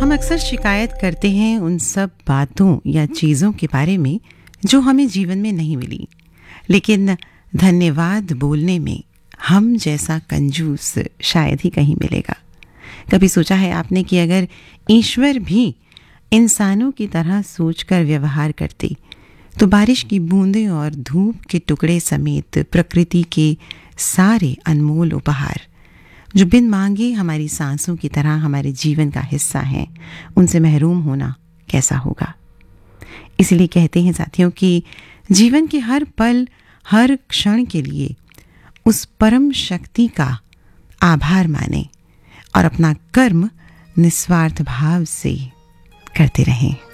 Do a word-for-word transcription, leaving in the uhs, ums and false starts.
हम अक्सर शिकायत करते हैं उन सब बातों या चीज़ों के बारे में जो हमें जीवन में नहीं मिली, लेकिन धन्यवाद बोलने में हम जैसा कंजूस शायद ही कहीं मिलेगा। कभी सोचा है आपने कि अगर ईश्वर भी इंसानों की तरह सोचकर व्यवहार करते तो बारिश की बूंदें और धूप के टुकड़े समेत प्रकृति के सारे अनमोल उपहार जो बिन मांगे हमारी सांसों की तरह हमारे जीवन का हिस्सा हैं, उनसे महरूम होना कैसा होगा। इसलिए कहते हैं साथियों कि जीवन के हर पल हर क्षण के लिए उस परम शक्ति का आभार मानें और अपना कर्म निस्वार्थ भाव से करते रहें।